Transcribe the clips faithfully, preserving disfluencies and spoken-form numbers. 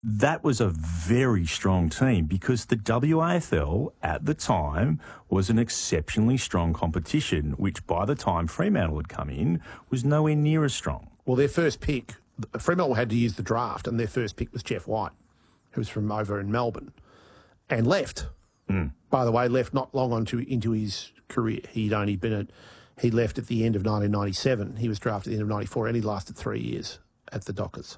That was a very strong team because the W A F L at the time was an exceptionally strong competition, which by the time Fremantle had come in was nowhere near as strong. Well, their first pick, Fremantle had to use the draft, and their first pick was Jeff White, who was from over in Melbourne, and left. Mm. By the way, left not long on to, into his career. He'd only been at, he left at the end of nineteen ninety-seven. He was drafted at the end of ninety-four, and he lasted three years at the Dockers.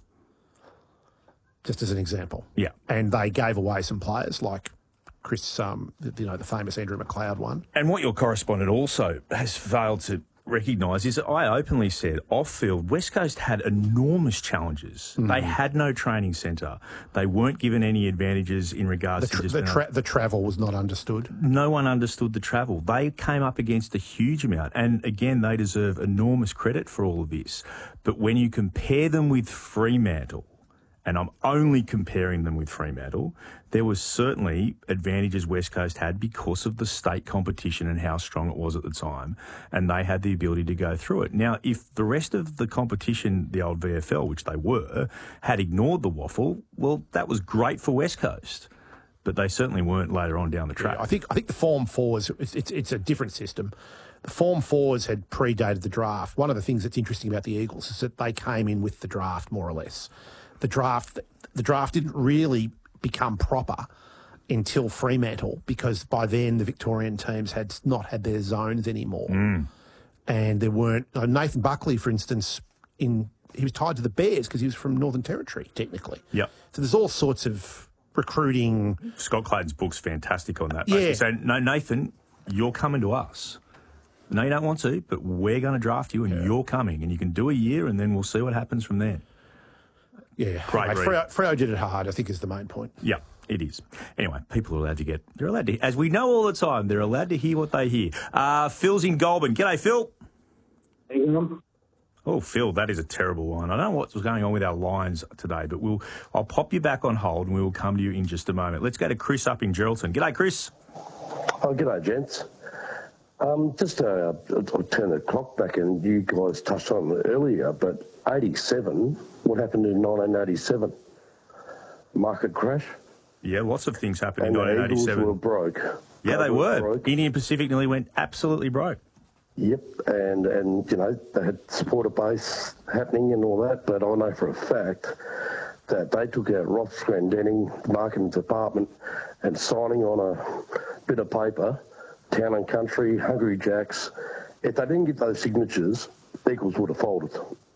Just as an example. Yeah. And they gave away some players like Chris, um, you know, the famous Andrew McLeod one. And what your correspondent also has failed to recognise is that I openly said off-field, West Coast had enormous challenges. Mm. They had no training centre. They weren't given any advantages in regards the tra- to just... The, tra- the travel was not understood. No one understood the travel. They came up against a huge amount. And again, they deserve enormous credit for all of this. But when you compare them with Fremantle, and I'm only comparing them with Fremantle, there was certainly advantages West Coast had because of the state competition and how strong it was at the time, and they had the ability to go through it. Now, if the rest of the competition, the old V F L, which they were, had ignored the waffle, well, that was great for West Coast. But they certainly weren't later on down the track. Yeah, I think I think the Form fours, it's, it's, it's a different system. The Form fours had predated the draft. One of the things that's interesting about the Eagles is that they came in with the draft, more or less. The draft, the draft didn't really become proper until Fremantle, because by then the Victorian teams had not had their zones anymore, mm. and there weren't. Uh, Nathan Buckley, for instance, in he was tied to the Bears because he was from Northern Territory, technically. Yep. So there's all sorts of recruiting. Scott Clayton's book's fantastic on that. Yeah. So no, Nathan, you're coming to us. No, you don't want to, but we're going to draft you, and yeah. you're coming, and you can do a year, and then we'll see what happens from there. Yeah, great. Mate, Freo, Freo did it hard, I think, is the main point. Yeah, it is. Anyway, people are allowed to get, they're allowed to, as we know all the time, they're allowed to hear what they hear. Uh, Phil's in Goulburn. G'day, Phil. Oh, Phil, that is a terrible line. I don't know what's going on with our lines today, but we'll, I'll pop you back on hold and we will come to you in just a moment. Let's go to Chris up in Geraldton. G'day, Chris. Oh, g'day, gents. Um, just uh, I'll turn the clock back, and you guys touched on it earlier, but eighty-seven, what happened in nineteen eighty-seven? Market crash? Yeah, lots of things happened and in nineteen eighty-seven. The Eagles were broke. Yeah, they, they were. Broke. Indian Pacific nearly went absolutely broke. Yep, and, and, you know, they had supporter base happening and all that, but I know for a fact that they took out Ross Glendenning, marketing department, and signing on a bit of paper, Town and Country, Hungry Jacks. If they didn't get those signatures, the Eagles would have folded.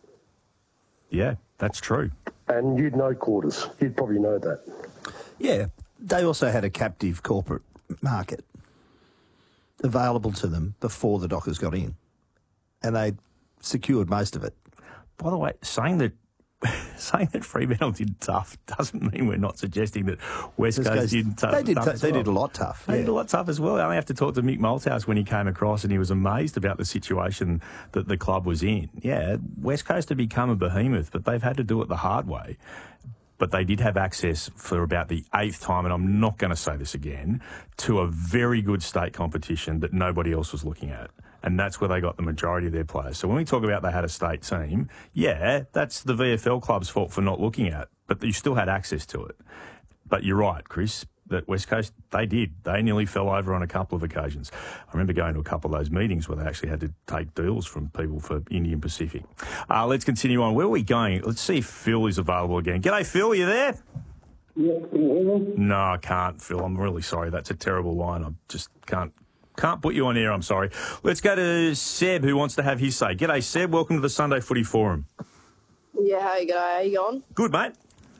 Yeah, that's true. And you'd know Quarters. You'd probably know that. Yeah, they also had a captive corporate market available to them before the Dockers got in, and they secured most of it. By the way, saying that saying that Fremantle did tough doesn't mean we're not suggesting that West Coast, Coast did tough. They did. Tough T- as they well. did a lot tough. They yeah. did a lot tough as well. I only have to talk to Mick Malthouse when he came across, and he was amazed about the situation that the club was in. Yeah, West Coast have become a behemoth, but they've had to do it the hard way. But they did have access for about the eighth time, and I'm not going to say this again, to a very good state competition that nobody else was looking at. And that's where they got the majority of their players. So when we talk about they had a state team, yeah, that's the V F L club's fault for not looking at, but you still had access to it. But you're right, Chris, that West Coast, they did. They nearly fell over on a couple of occasions. I remember going to a couple of those meetings where they actually had to take deals from people for Indian Pacific. Uh, let's continue on. Where are we going? Let's see if Phil is available again. G'day, Phil, you there? Yeah, can you hear me? No, I can't, Phil. I'm really sorry. That's a terrible line. I just can't can't put you on air, I'm sorry. Let's go to Seb, who wants to have his say. G'day, Seb. Welcome to the Sunday Footy Forum. Yeah, how you going? How you going? Good, mate.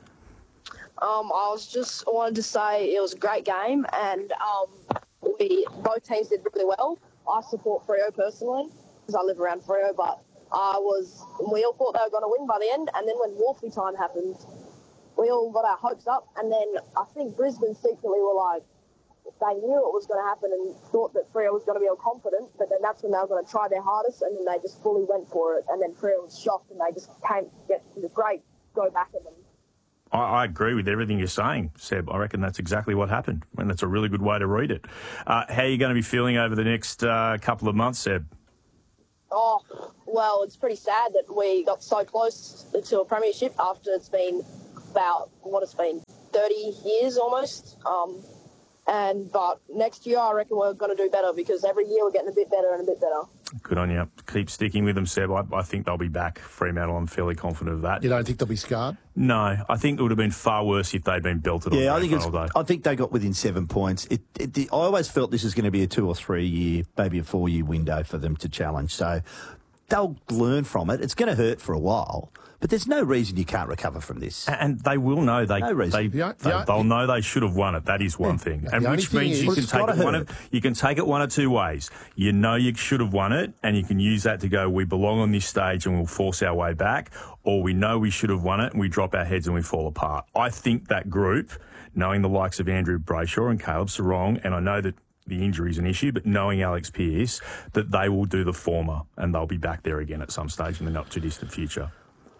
Um, I was just I wanted to say it was a great game, and um, we both teams did really well. I support Freo personally because I live around Freo, but I was we all thought they were going to win by the end, and then when Wolfie time happened, we all got our hopes up, and then I think Brisbane secretly were like, they knew it was going to happen and thought that Freo was going to be all confident, but then that's when they were going to try their hardest, and then they just fully went for it, and then Freo was shocked, and they just came get the great go back at them. I, I agree with everything you're saying, Seb. I reckon that's exactly what happened, and that's a really good way to read it. Uh, how are you going to be feeling over the next uh, couple of months, Seb? Oh, well, it's pretty sad that we got so close to a premiership after it's been about what it's been, thirty years almost. Um, and but next year, I reckon we're going to do better because every year we're getting a bit better and a bit better. Good on you. Keep sticking with them, Seb. I, I think they'll be back, Fremantle. I'm fairly confident of that. You don't think they'll be scarred? No, I think it would have been far worse if they'd been belted on. Yeah, I think it's, day. I think they got within seven points. It, it, it, I always felt this was going to be a two or three year, maybe a four year window for them to challenge. So they'll learn from it. It's going to hurt for a while, but there's no reason you can't recover from this. And they will know they, No reason. they, The o- they the o- they'll know they should have won it. That is one Yeah. thing, The and only which thing means is- you Well, can it's take gotta it one hurt. of you can take it one of two ways. You know you should have won it, and you can use that to go, we belong on this stage, and we'll force our way back. Or we know we should have won it, and we drop our heads and we fall apart. I think that group, knowing the likes of Andrew Brayshaw and Caleb Sarong, and I know that the injury is an issue, but knowing Alex Pearce, that they will do the former, and they'll be back there again at some stage in the not too distant future.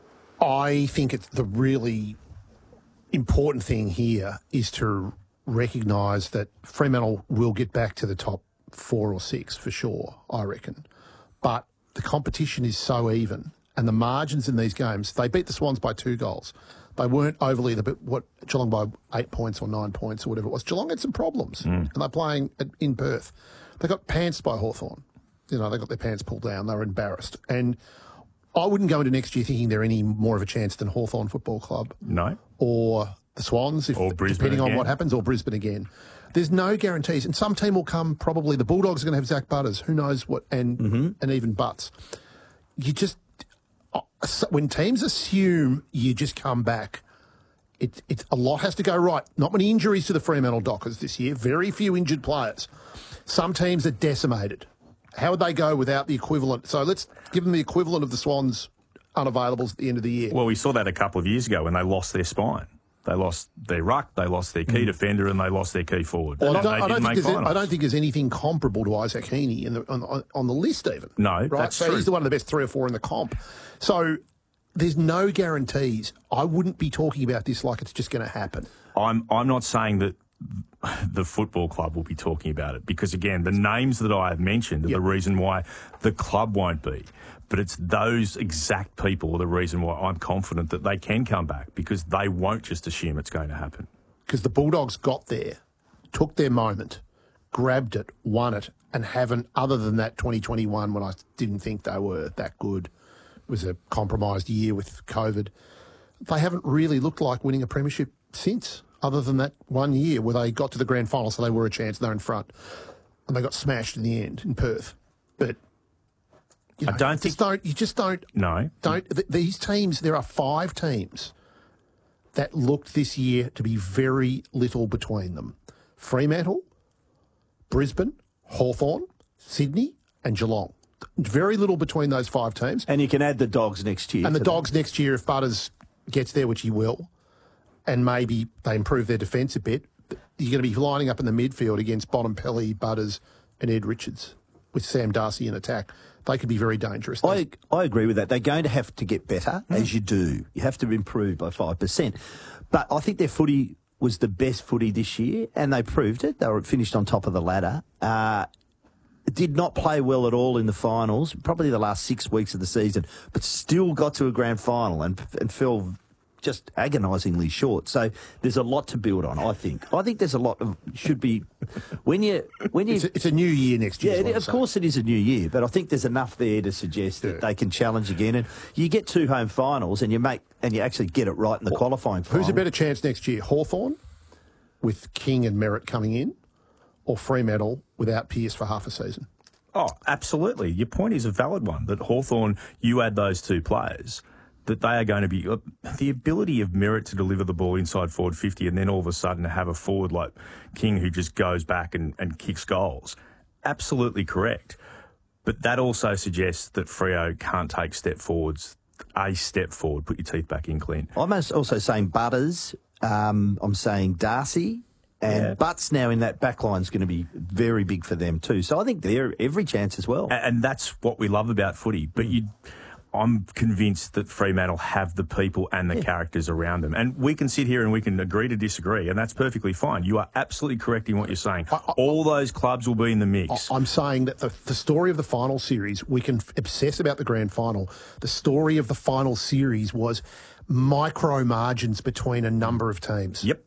I think it's the really important thing here is to recognise that Fremantle will get back to the top four or six for sure, I reckon. But the competition is so even and the margins in these games, they beat the Swans by two goals. They weren't overly, the what Geelong by eight points or nine points or whatever it was. Geelong had some problems and they're playing at, in Perth. They got pantsed by Hawthorn. You know, they got their pants pulled down. They were embarrassed. And I wouldn't go into next year thinking they're any more of a chance than Hawthorn Football Club No. or the Swans, if, Or Brisbane depending on again. what happens, or Brisbane again. There's no guarantees, and some team will come. Probably the Bulldogs are going to have Zach Butters. Who knows what, and Mm-hmm. and even Butts. You just uh, so when teams assume you just come back, it it a lot has to go right. Not many injuries to the Fremantle Dockers this year. Very few injured players. Some teams are decimated. How would they go without the equivalent? So let's give them the equivalent of the Swans unavailables at the end of the year. Well, we saw that a couple of years ago when they lost their spine. They lost their ruck, they lost their key defender, and they lost their key forward. Well, I And don't, they I, don't didn't think make there's, finals. I don't think there's anything comparable to Isaac Heaney in the, on, on, on the list even. No, right? that's so true. he's the one of the best three or four in the comp. So there's no guarantees. I wouldn't be talking about this like it's just going to happen. I'm I'm not saying that the football club will be talking about it because, again, the names that I have mentioned are Yep. the reason why the club won't be. But it's those exact people are the reason why I'm confident that they can come back because they won't just assume it's going to happen. Because the Bulldogs got there, took their moment, grabbed it, won it, and haven't, other than that twenty twenty-one when I didn't think they were that good, it was a compromised year with COVID, they haven't really looked like winning a premiership since, other than that one year where they got to the grand final, so they were a chance, they're in front. And they got smashed in the end in Perth. But you know, I don't you think- just don't, you just don't, No. don't th- these teams, there are five teams that looked this year to be very little between them. Fremantle, Brisbane, Hawthorn, Sydney and Geelong. Very little between those five teams. And you can add the Dogs next year. And the to Dogs next year, if Butters gets there, which he will, and maybe they improve their defence a bit, you're going to be lining up in the midfield against Bontempelli, Butters and Ed Richards with Sam Darcy in attack. They could be very dangerous. I, I agree with that. They're going to have to get better, Mm. as you do. You have to improve by five percent. But I think their footy was the best footy this year, and they proved it. They were finished on top of the ladder. Uh, did not play well at all in the finals, probably the last six weeks of the season, but still got to a grand final and, and fell just agonisingly short. So there's a lot to build on, I think. I think there's a lot of, should be, when you, when you, it's, a, it's a new year next year. yeah, is what it, I'm of saying. course it is a new year, but I think there's enough there to suggest that Yeah. they can challenge again. And you get two home finals, and you make and you actually get it right in the qualifying final. Who's a better chance next year? Hawthorn with King and Merritt coming in, or Fremantle without Pearce for half a season? Oh, absolutely. Your point is a valid one, that Hawthorn, you add those two players, that they are going to be... Uh, the ability of Merritt to deliver the ball inside forward fifty and then all of a sudden to have a forward like King who just goes back and, and kicks goals, absolutely correct. But that also suggests that Freo can't take step forwards, a step forward. Put your teeth back in, Clint. I'm also saying Butters. Um, I'm saying Darcy. And Yeah. Butts now in that back line is going to be very big for them too. So I think they're every chance as well. A- And that's what we love about footy. But you, I'm convinced that Fremantle have the people and the characters around them. And we can sit here and we can agree to disagree, and that's perfectly fine. You are absolutely correct in what you're saying. All those clubs will be in the mix. I'm saying that the, the story of the final series, we can f- obsess about the grand final. The story of the final series was micro margins between a number of teams. Yep.